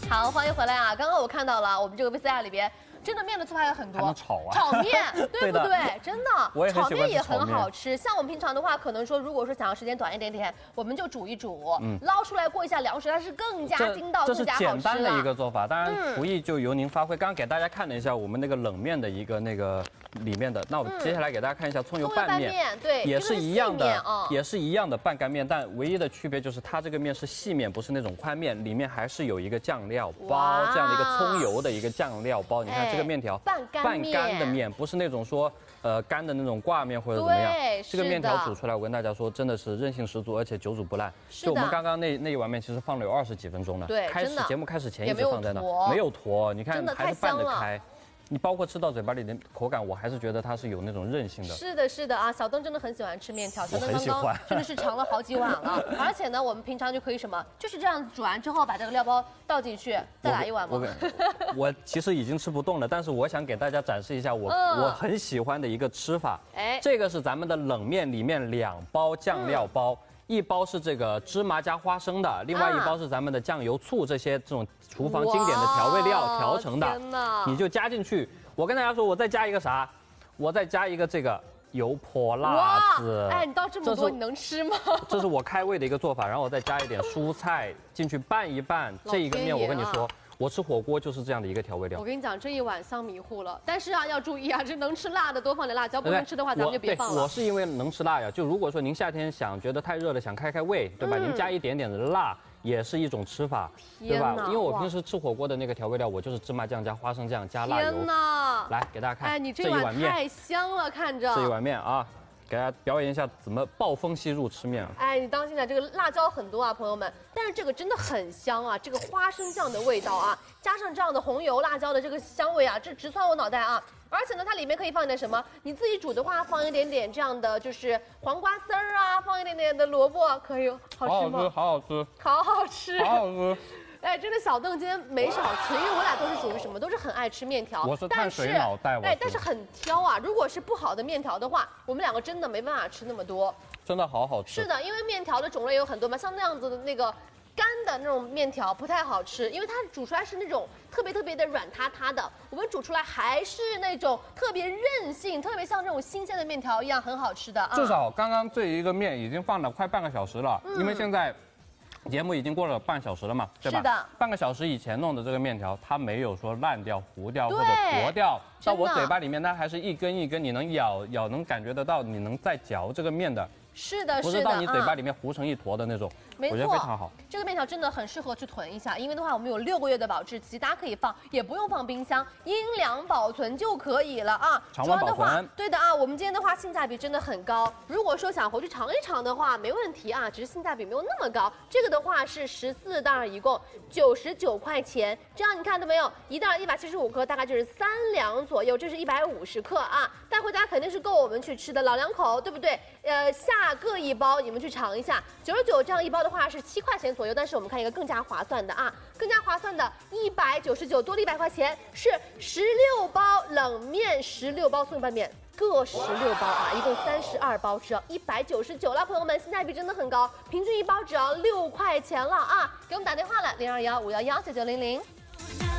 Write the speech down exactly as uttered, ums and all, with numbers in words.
好，欢迎回来啊！刚刚我看到了我们这个 V C R 里边。 真的面的做法有很多， 还能炒啊， 炒面对不对？真的， 我也很喜欢炒面也很好吃。像我们平常的话，可能说如果说想要时间短一点点，我们就煮一煮，嗯、捞出来过一下凉水，它是更加筋道、更加好吃。 这是简单的一个做法，当然厨艺就由您发挥。刚刚给大家看了一下我们那个冷面的一个那个里面的，那我接下来给大家看一下葱油拌面， 对， 也是一样的，也是一样的拌干面，但唯一的区别就是它这个面是细面，不是那种宽面，里面还是有一个酱料包这样的一个葱油的一个酱料包。你看这个面条。 拌干的面不是那种说呃干的那种挂面或者怎么样，这个面条煮出来，我跟大家说真的是韧性十足，而且久煮不烂。就我们刚刚那那一碗面，其实放了有二十几分钟呢。 对， 开始节目开始前一直放在那，没有坨，你看还是拌得开。 你包括吃到嘴巴里的口感，我还是觉得它是有那种韧性的。 是的，是的啊，小邓真的很喜欢吃面条，小邓刚刚真的是尝了好几碗了。而且呢，我们平常就可以什么，就是这样煮完之后，把这个料包倒进去，再来一碗吗？ 我我其实已经吃不动了，但是我想给大家展示一下我、嗯、我很喜欢的一个吃法。哎，这个是咱们的冷面里面两包酱料包。嗯 一包是这个芝麻加花生的，另外一包是咱们的酱油、醋这些这种厨房经典的调味料调成的，你就加进去。我跟大家说，我再加一个啥？我再加一个这个油泼辣子。 哎，你倒这么多，你能吃吗？ 这是我开胃的一个做法，然后我再加一点蔬菜进去拌一拌。这一个面，我跟你说。 我吃火锅就是这样的一个调味料。 我跟你讲，这一碗香迷糊了。但是啊，要注意啊，这能吃辣的多放点辣椒，不能吃的话咱们就别放了。 我是因为能吃辣呀，就如果说您夏天想觉得太热了，想开开胃，对吧？嗯、您加一点点的辣也是一种吃法，对吧？因为我平时吃火锅的那个调味料，我就是芝麻酱加花生酱加辣油。 天哪！ 来给大家看， 哎，你这一碗面太香了，看着。 这一碗面啊。 给大家表演一下怎么暴风吸入吃面啊！ 哎，你当心点，这个辣椒很多啊，朋友们。但是这个真的很香啊，这个花生酱的味道啊，加上这样的红油辣椒的这个香味啊，这直窜我脑袋啊！而且呢，它里面可以放一点什么？你自己煮的话，放一点点这样的就是黄瓜丝儿啊，放一点点的萝卜，可以好吃吗？ 好好吃， 好好吃， 好好吃。 哎，真的小邓今天没少吃，因为我俩都是属于什么，都是很爱吃面条。 我是碳水脑袋， 哎，但是很挑啊。如果是不好的面条的话，我们两个真的没办法吃那么多。 真的好好吃。 是的，因为面条的种类有很多嘛，像那样子的那个干的那种面条不太好吃，因为它煮出来是那种特别特别的软塌塌的。我们煮出来还是那种特别韧性，特别像这种新鲜的面条一样很好吃的啊。 至少刚刚这一个面已经放了快半个小时了，嗯、因为现在。 节目已经过了半小时了嘛，对吧？ 是的。 半个小时以前弄的这个面条，它没有说烂掉、糊掉或者坨掉，到我嘴巴里面，它还是一根一根，你能咬咬，能感觉得到，你能再嚼这个面的。 是的， 不是到你嘴巴里面糊成一坨的那种， 没错， 我觉得非常好。 这个面条真的很适合去囤一下，因为的话我们有六个月的保质期，大家可以放，也不用放冰箱，阴凉保存就可以了啊。 常温保存。 对的啊，我们今天的话性价比真的很高。如果说想回去尝一尝的话，没问题啊，只是性价比没有那么高。这个的话是十四袋，一共九十九块钱。这样你看到没有？一袋一百七十五克，大概就是三两左右，这是一百五十克啊，带回家肯定是够我们去吃的，老两口，对不对？呃，下各一包。 你们去尝一下，九十九这样一包的话是七块钱左右，但是我们看一个更加划算的啊，更加划算的，一百九十九多了一百块钱，是十六包冷面，十六包葱油拌面，各十六包啊，一共三十二包，只要一百九十九了，朋友们，性价比真的很高，平均一包只要六块钱了啊！给我们打电话了，零二幺五幺幺九九零零。